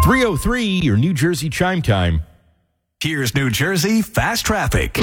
3:03, your New Jersey chime time. Here's New Jersey Fast Traffic.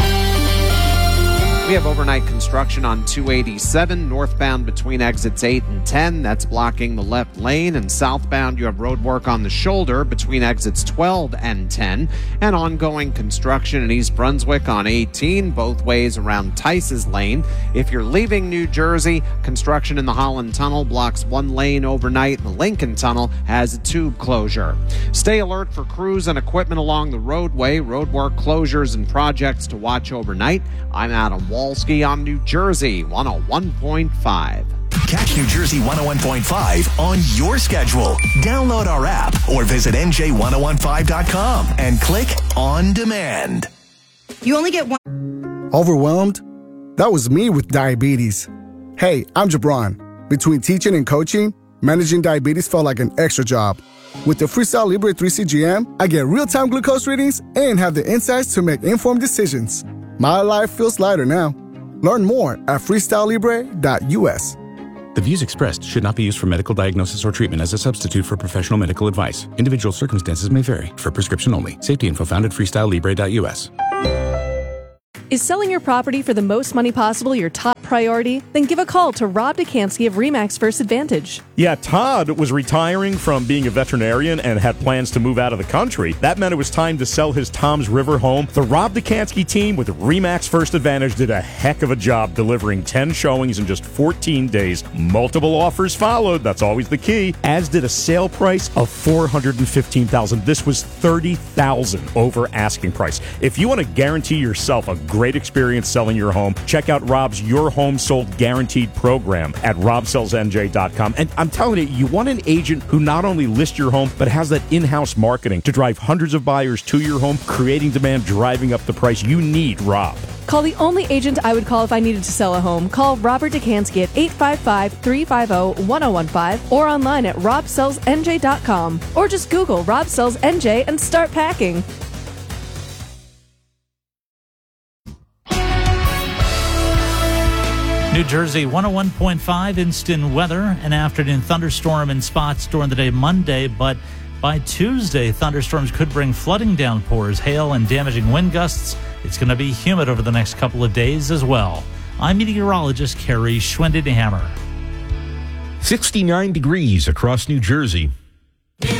We have overnight construction on 287 northbound between exits 8 and 10. That's blocking the left lane. And southbound, you have road work on the shoulder between exits 12 and 10. And ongoing construction in East Brunswick on 18, both ways around Tice's Lane. If you're leaving New Jersey, construction in the Holland Tunnel blocks one lane overnight. The Lincoln Tunnel has a tube closure. Stay alert for crews and equipment along the roadway. Road work closures and projects to watch overnight. I'm Adam Walski on New Jersey 101.5. Catch New Jersey 101.5 on your schedule. Download our app or visit NJ1015.com and click on demand. You only get one. Overwhelmed? That was me with diabetes. Hey, I'm Jabron. Between teaching and coaching, managing diabetes felt like an extra job. With the Freestyle Libre 3CGM, I get real-time glucose readings and have the insights to make informed decisions. My life feels lighter now. Learn more at freestylelibre.us. The views expressed should not be used for medical diagnosis or treatment as a substitute for professional medical advice. Individual circumstances may vary. For prescription only. Safety info found at freestylelibre.us. Is selling your property for the most money possible your top priority? Then give a call to Rob Dekanski of RE/MAX First Advantage. Yeah, Todd was retiring from being a veterinarian and had plans to move out of the country. That meant it was time to sell his Tom's River home. The Rob Dekanski team with RE/MAX First Advantage did a heck of a job delivering 10 showings in just 14 days. Multiple offers followed. That's always the key. As did a sale price of $415,000. This was $30,000 over asking price. If you want to guarantee yourself a great experience selling your home, check out Rob's Your Home Sold Guaranteed program at robsellsnj.com. And I'm telling you, you want an agent who not only lists your home, but has that in-house marketing to drive hundreds of buyers to your home, creating demand, driving up the price. You need Rob. Call the only agent I would call if I needed to sell a home. Call Robert Dekanski at 855-350-1015 or online at robsellsnj.com. Or just Google Rob Sells NJ and start packing. New Jersey 101.5 instant weather. An afternoon thunderstorm in spots during the day Monday, but by Tuesday, thunderstorms could bring flooding downpours, hail, and damaging wind gusts. It's going to be humid over the next couple of days as well. I'm meteorologist Carrie Schwendenhammer. 69 degrees across New Jersey.